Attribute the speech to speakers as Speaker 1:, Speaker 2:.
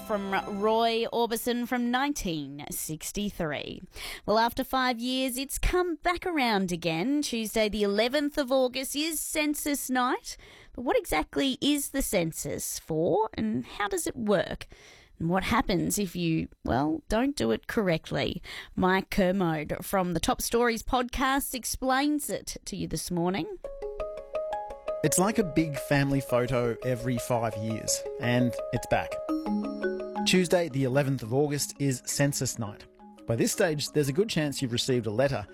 Speaker 1: from Roy Orbison from 1963. Well, after 5 years, it's come back around again. Tuesday the 11th of August is Census Night. But what exactly is the census for and how does it work? And what happens if you, don't do it correctly? Mike Kermode from the Top Stories podcast explains it to you this morning.
Speaker 2: It's like a big family photo every 5 years, and it's back. Tuesday, the 11th of August, is Census Night. By this stage, there's a good chance you've received a letter